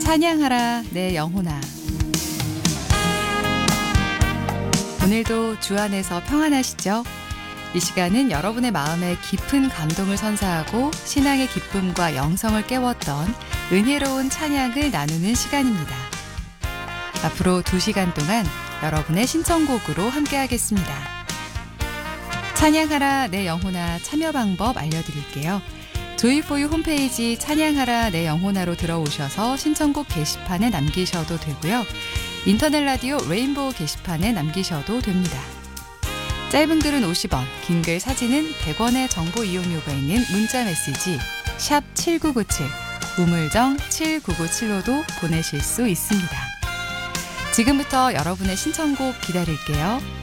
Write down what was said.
찬양하라 내 영혼아. 오늘도 주 안에서 평안하시죠? 이 시간은 여러분의 마음에 깊은 감동을 선사하고 신앙의 기쁨과 영성을 깨웠던 은혜로운 찬양을 나누는 시간입니다. 앞으로 2시간 동안 여러분의 신청곡으로 함께하겠습니다. 찬양하라 내 영혼아 참여 방법 알려드릴게요. 조이포유 홈페이지 찬양하라 내 영혼아로 들어오셔서 신청곡 게시판에 남기셔도 되고요. 인터넷 라디오 레인보우 게시판에 남기셔도 됩니다. 짧은 글은 50원, 긴 글 사진은 100원의 정보 이용료가 있는 문자 메시지 샵 7997, 우물정 7997로도 보내실 수 있습니다. 지금부터 여러분의 신청곡 기다릴게요.